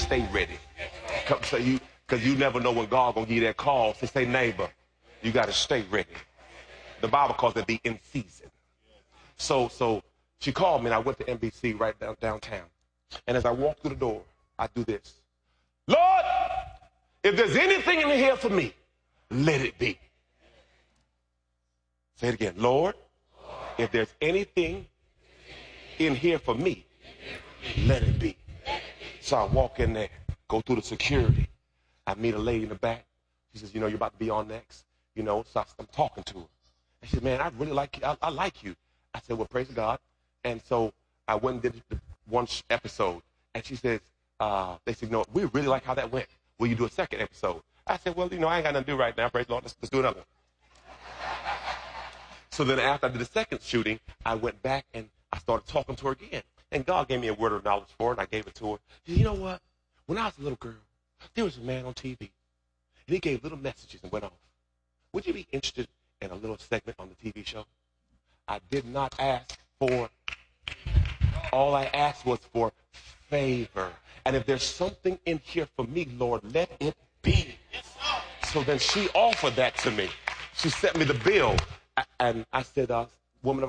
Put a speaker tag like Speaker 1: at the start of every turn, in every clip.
Speaker 1: stay ready. So because you never know when God gonna give you that call. So say, neighbor, you got to stay ready. The Bible calls it the in season. So she called me, and I went to NBC right downtown. And as I walked through the door, I do this. Lord, if there's anything in here for me, let it be. Say it again. Lord, if there's anything in here for me, let it be. So I walk in there, go through the security. I meet a lady in the back. She says, you're about to be on next. So I'm talking to her. And she said, man, I really like you. I like you. I said, well, praise God. And so I went and did the one episode. And she says, they said, we really like how that went. Will you do a second episode? I said, well, I ain't got nothing to do right now. Praise the Lord. Let's do another one. So then after I did the second shooting, I went back and I started talking to her again. And God gave me a word of knowledge for her, and I gave it to her. She said, you know what? When I was a little girl, there was a man on TV, and he gave little messages and went off. Would you be interested in a little segment on the TV show? I did not ask for, all I asked was for favor. And if there's something in here for me, Lord, let it be. So then she offered that to me. She sent me the bill. And I said, woman,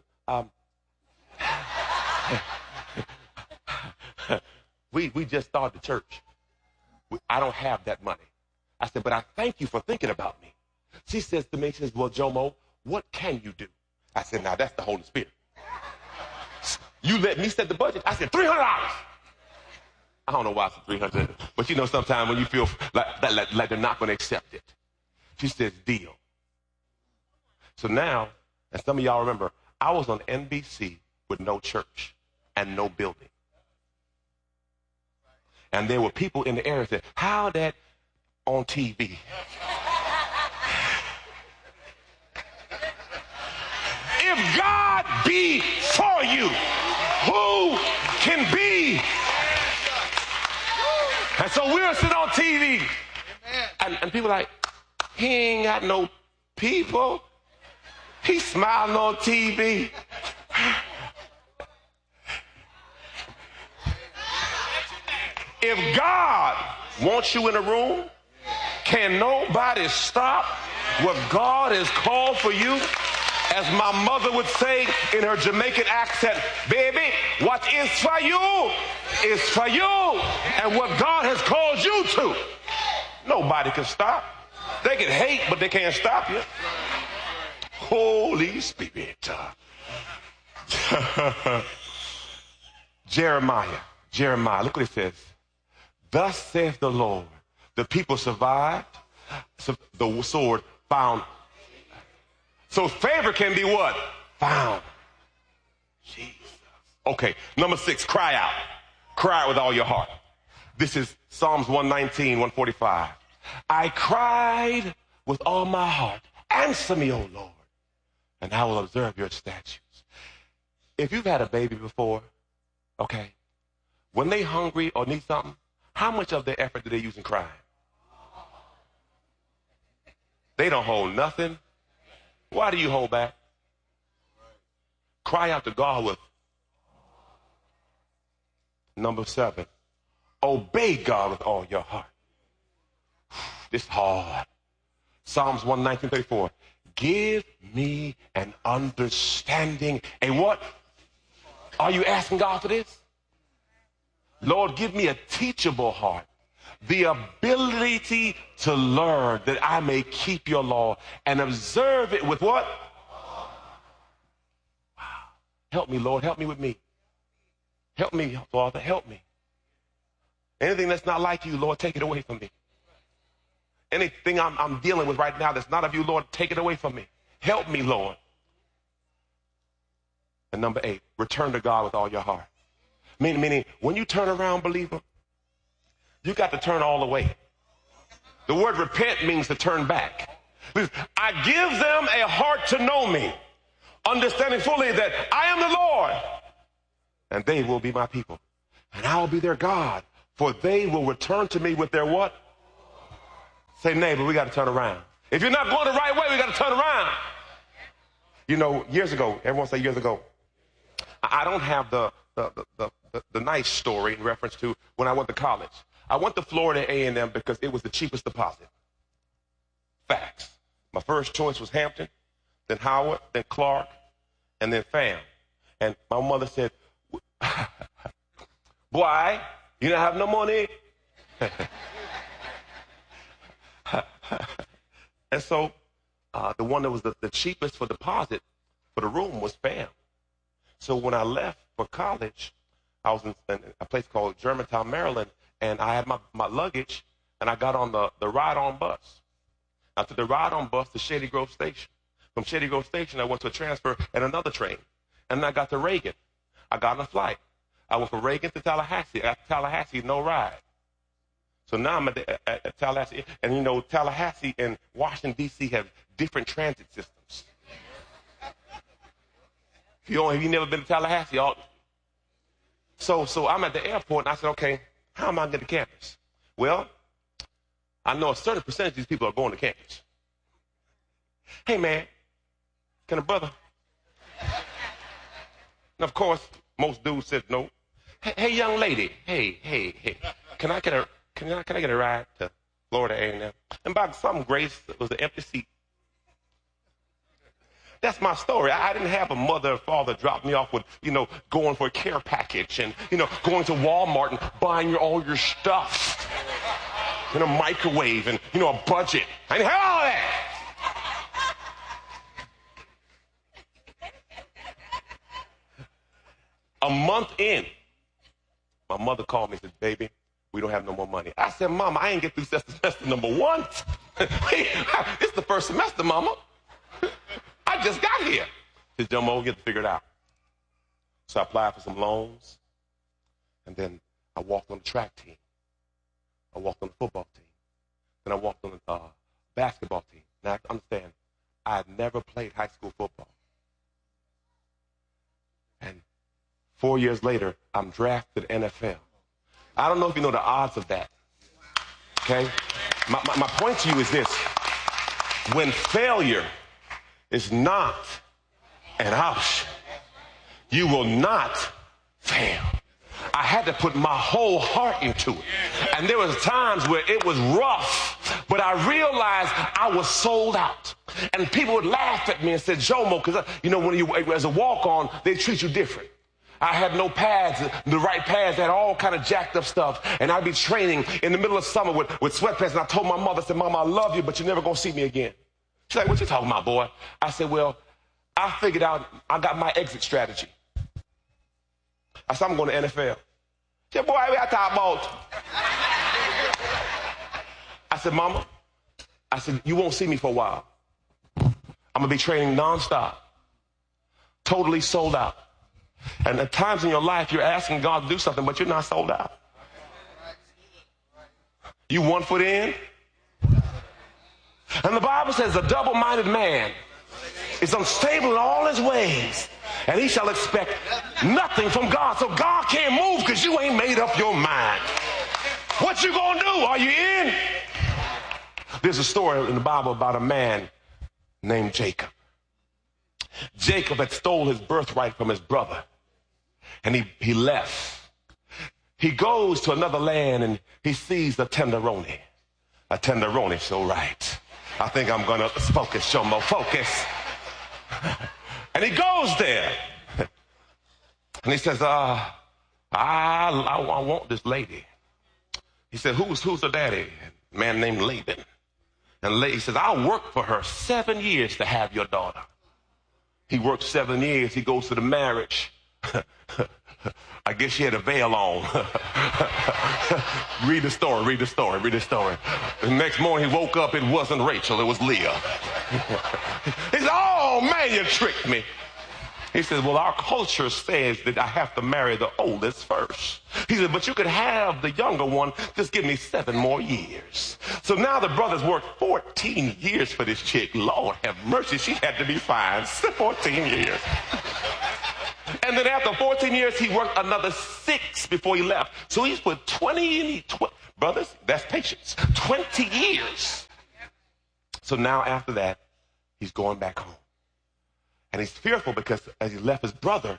Speaker 1: we just started the church. I don't have that money. I said, but I thank you for thinking about me. She says to me, well, Jomo, what can you do? I said, now that's the Holy Spirit. You let me set the budget. I said, $300. I don't know why I said 300, but sometimes when you feel like they're not going to accept it. She says, deal. So now, and some of y'all remember, I was on NBC with no church and no building. And there were people in the area that said, how that on TV? If God be for you, who can be? And so we're sitting on TV, and people are like, he ain't got no people. He's smiling on TV. If God wants you in a room, can nobody stop what God has called for you? As my mother would say in her Jamaican accent, baby, what is for you is for you. And what God has called you to, nobody can stop. They can hate, but they can't stop you. Holy Spirit. Jeremiah, look what it says. Thus saith the Lord, the people survived, the sword found. So favor can be what? Found. Jesus. Okay, number 6, cry out. Cry out with all your heart. This is Psalms 119, 145. I cried with all my heart. Answer me, O Lord, and I will observe your statutes. If you've had a baby before, okay, when they hungry or need something, how much of their effort do they use in crying? They don't hold nothing. Why do you hold back? Cry out to God with. Number 7, obey God with all your heart. This is hard. Psalms 119:34. Give me an understanding. A what? Are you asking God for this? Lord, give me a teachable heart, the ability to learn that I may keep your law and observe it with what? Wow. Help me, Lord. Help me with me. Help me, Father. Help me. Anything that's not like you, Lord, take it away from me. Anything I'm dealing with right now that's not of you, Lord, take it away from me. Help me, Lord. And number 8, return to God with all your heart. Meaning, when you turn around, believer, you got to turn all the way. The word repent means to turn back. I give them a heart to know me, understanding fully that I am the Lord, and they will be my people. And I will be their God, for they will return to me with their what? Say, neighbor, we got to turn around. If you're not going the right way, we got to turn around. Years ago, everyone say years ago, I don't have the nice story in reference to when I went to college. I went to Florida A&M because it was the cheapest deposit. Facts. My first choice was Hampton, then Howard, then Clark, and then FAM. And my mother said, boy, you don't have no money. And so the one that was the cheapest for deposit for the room was FAM. So when I left for college, I was in a place called Germantown, Maryland, and I had my luggage, and I got on the ride-on bus. I took the ride-on bus to Shady Grove Station. From Shady Grove Station, I went to a transfer and another train. And then I got to Reagan. I got on a flight. I went from Reagan to Tallahassee. After Tallahassee, no ride. So now I'm at Tallahassee. And, you know, Tallahassee and Washington, D.C. have different transit systems. If you never been to Tallahassee, so I'm at the airport, and I said, okay, how am I going to campus? Well, I know a certain percentage of these people are going to campus. Hey, man, can a brother? And, of course, most dudes said no. Hey, young lady, hey, can I get a ride to Florida A&M? And by some grace, it was an empty seat. That's my story. I didn't have a mother or father drop me off with, going for a care package and, going to Walmart and buying all your stuff in a microwave and, a budget. I didn't have all that. A month in, my mother called me and said, baby, we don't have no more money. I said, Mama, I ain't get through semester number 1. It's the first semester, Mama. I just got here. She said, Jomo, we get to figure it out. So I applied for some loans, and then I walked on the track team. I walked on the football team. Then I walked on the basketball team. Now, understand, I had never played high school football. And 4 years later, I'm drafted NFL. I don't know if you know the odds of that. Okay? My point to you is this. When failure is not an option, you will not fail. I had to put my whole heart into it. And there was times where it was rough, but I realized I was sold out. And people would laugh at me and say, Jomo, because, when you, as a walk-on, they treat you different. I had no pads, the right pads, had all kind of jacked up stuff. And I'd be training in the middle of summer with sweatpants. And I told my mother, I said, Mama, I love you, but you're never going to see me again. She's like, what you talking about, boy? I said, well, I figured out, I got my exit strategy. I said, I'm going to NFL. She said, boy, we got to talk about. I said, Mama, you won't see me for a while. I'm going to be training nonstop, totally sold out. And at times in your life, you're asking God to do something, but you're not sold out. You 1 foot in. And the Bible says a double-minded man is unstable in all his ways, and he shall expect nothing from God. So God can't move because you ain't made up your mind. What you gonna do? Are you in? There's a story in the Bible about a man named Jacob. Jacob had stole his birthright from his brother, and he left. He goes to another land, and he sees a tenderoni. A tenderoni, so right. I think I'm going to focus, Jomo, focus. And he goes there. And he says, I want this lady. He said, who's her daddy? A man named Laban. And he says, I'll work for her 7 years to have your daughter. He worked 7 years. He goes to the marriage. I guess she had a veil on. Read the story. The next morning he woke up, it wasn't Rachel, it was Leah. He said, oh man, you tricked me. He said, well, our culture says that I have to marry the oldest first. He said, but you could have the younger one, just give me 7 more years. So now the brothers worked 14 years for this chick. Lord have mercy, she had to be fine. 14 years. And then after 14 years, he worked another 6 before he left. So he's put 20 in, brothers, that's patience, 20 years. So now after that, he's going back home. And he's fearful because as he left his brother,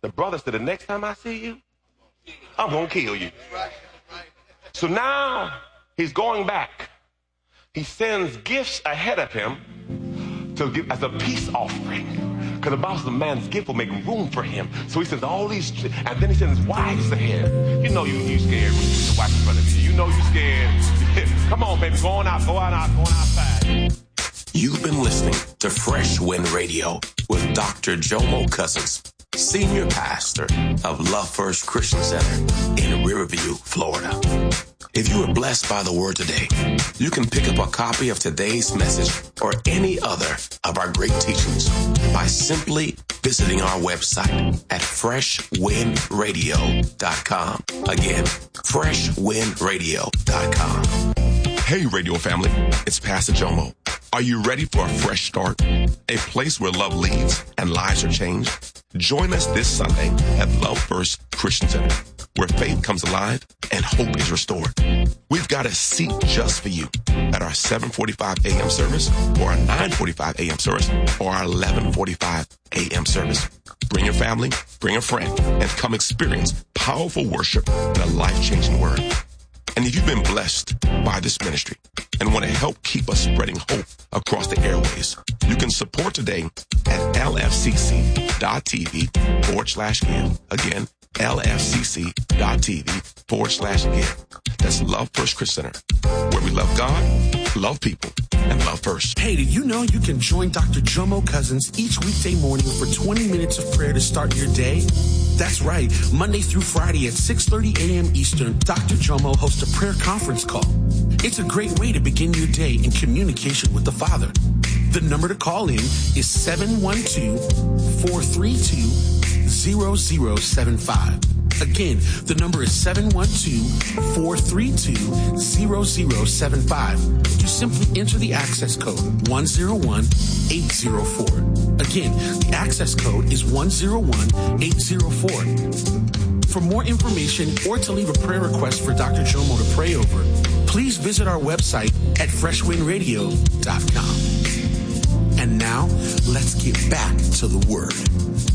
Speaker 1: The brother said, the next time I see you, I'm going to kill you. So now he's going back. He sends gifts ahead of him to give as a peace offering. Because the Bible says the man's gift will make room for him. So he sends all these, and then he sends his wives ahead. You know you scared when you see the wife in front of you. You know you scared. Come on, baby, go outside.
Speaker 2: You've been listening to Fresh Wind Radio with Dr. Jomo Cousins, Senior Pastor of Love First Christian Center in Riverview, Florida. If you were blessed by the word today, you can pick up a copy of today's message or any other of our great teachings by simply visiting our website at freshwindradio.com. Again, freshwindradio.com. Hey, radio family, it's Pastor Jomo. Are you ready for a fresh start? A place where love leads and lives are changed? Join us this Sunday at Love First Christian Center, where faith comes alive and hope is restored. We've got a seat just for you at our 7:45 a.m. service, or our 9:45 a.m. service, or our 11:45 a.m. service. Bring your family, bring a friend, and come experience powerful worship and a life-changing word. And if you've been blessed by this ministry and want to help keep us spreading hope across the airways, you can support today at lfcc.tv/give. Again, lfcc.tv/give. That's Love First Christian Center, where we love God, love people, and love first.
Speaker 3: Hey, did you know you can join Dr. Jomo Cousins each weekday morning for 20 minutes of prayer to start your day? That's right. Monday through Friday at 6:30 a.m. Eastern, Dr. Jomo hosts a prayer conference call. It's a great way to begin your day in communication with the Father. The number to call in is 712-432-0075. Again, the number is 712-432-0075. You simply enter the access code 101804. Again, the access code is 101804. For more information or to leave a prayer request for Dr. Jomo to pray over, please visit our website at freshwindradio.com. And now, let's get back to the Word.